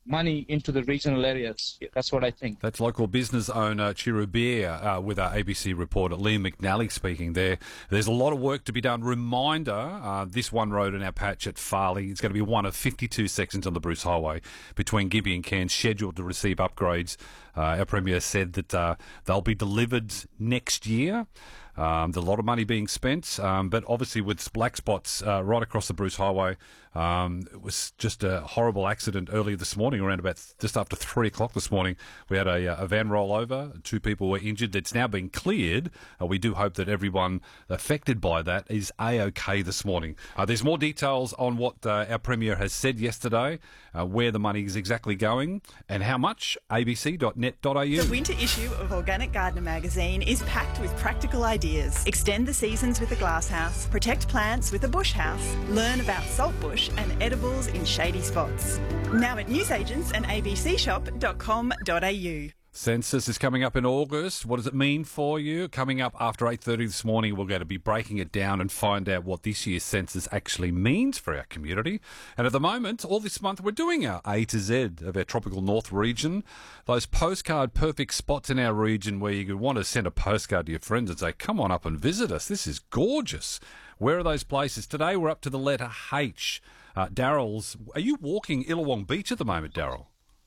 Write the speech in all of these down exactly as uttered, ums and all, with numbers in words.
money into the regional areas. That's what I think. That's local business owner Chirubir uh, with our A B C reporter Liam McNally speaking there. There's a lot of work to be done. Reminder, uh, this one road in our patch at Farley is going to be one of fifty-two sections on the Bruce Highway between Gympie and Cairns scheduled to receive upgrades. Uh, our Premier said that uh, they'll be delivered next year. Um, there's a lot of money being spent, um, but obviously with black spots uh, right across the Bruce Highway, um, it was just a horrible accident earlier this morning, around about th- just after three o'clock this morning. We had a, a van roll over, two people were injured. It's now been cleared. Uh, we do hope that everyone affected by that is A-OK this morning. Uh, there's more details on what uh, our Premier has said yesterday, uh, where the money is exactly going and how much, a b c dot net dot a u. The winter issue of Organic Gardener magazine is packed with practical ideas. Extend the seasons with a glasshouse, protect plants with a bush house, learn about saltbush and edibles in shady spots. Now at newsagents and a b c shop dot com dot a u. Census is coming up in August. What does it mean for you? Coming up after eight thirty this morning, we're going to be breaking it down and find out what this year's census actually means for our community. And at the moment, all this month, we're doing our A to Z of our tropical north region. Those postcard perfect spots in our region where you could want to send a postcard to your friends and say, come on up and visit us. This is gorgeous. Where are those places? Today, we're up to the letter H. Uh, Daryl's, are you walking Illawong Beach at the moment, Daryl?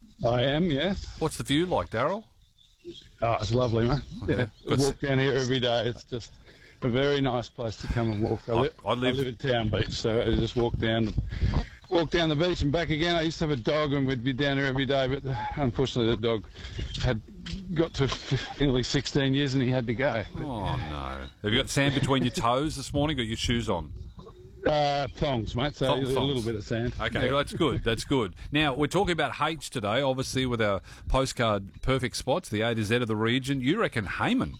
I am, yeah. What's the view like, Daryl? Oh, it's lovely, mate. Yeah, I Good. walk down here every day. It's just a very nice place to come and walk. I, li- I live- I live at Town Beach, so I just walk down, walk down the beach and back again. I used to have a dog and we'd be down here every day, but unfortunately the dog had got to nearly sixteen years and he had to go. Oh, no. Have you got sand between your toes this morning? Got your shoes on? Uh, thongs, mate, so Thong- a little thongs. bit of sand. Okay, Yeah. well, that's good. That's good. Now, we're talking about H today, obviously, with our postcard perfect spots, the A to Z of the region. You reckon Hayman?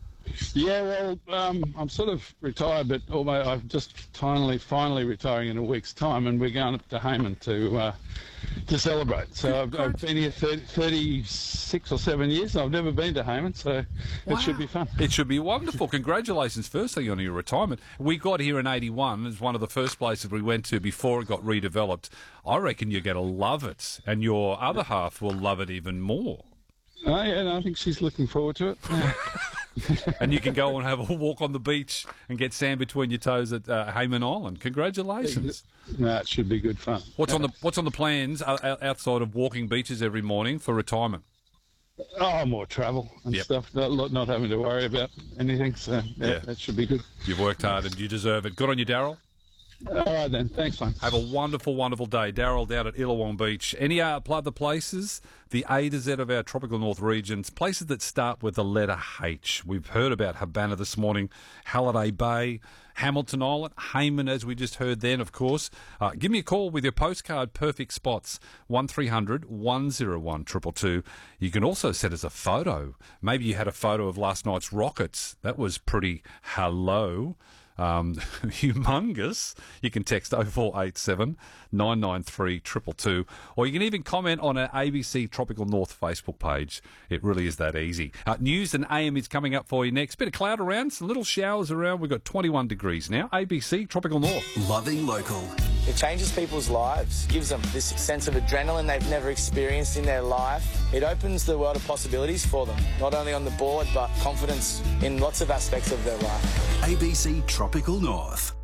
Yeah, well, um, I'm sort of retired, but almost, I'm just finally, finally retiring in a week's time, and we're going up to Hayman to uh, to celebrate. So I've, I've been here thirty, thirty-six or seven years. And I've never been to Hayman, so Wow. it should be fun. It should be wonderful. Congratulations, firstly, on your retirement. We got here in eighty-one. It's one of the first places we went to before it got redeveloped. I reckon you're going to love it, and your other half will love it even more. Oh, yeah, no, I think she's looking forward to it. And you can go and have a walk on the beach and get sand between your toes at uh, Hayman Island. Congratulations. No, it should be good fun. What's on the What's on the plans uh, uh, outside of walking beaches every morning for retirement? Oh, more travel and Yep. stuff. Not, not having to worry about anything, so yeah, Yeah. that should be good. You've worked hard and you deserve it. Good on you, Daryl. All right, then. Thanks, man. Have a wonderful, wonderful day. Daryl down at Illawong Beach. Any uh, other places? The A to Z of our tropical north regions, places that start with the letter H. We've heard about Habana this morning, Halliday Bay, Hamilton Island, Hayman, as we just heard then, of course. Uh, give me a call with your postcard perfect spots, one three hundred one oh one two two two. You can also send us a photo. Maybe you had a photo of last night's Rockets. That was pretty hello. Um, humongous. You can text oh four eight seven nine nine three two two two, or you can even comment on our A B C Tropical North Facebook page. It really is that easy. Uh, news and A M is coming up for you next. Bit of cloud around, some little showers around. We've got twenty-one degrees now. A B C Tropical North. Loving local. It changes people's lives, gives them this sense of adrenaline they've never experienced in their life. It opens the world of possibilities for them, not only on the board, but confidence in lots of aspects of their life. A B C Tropical North.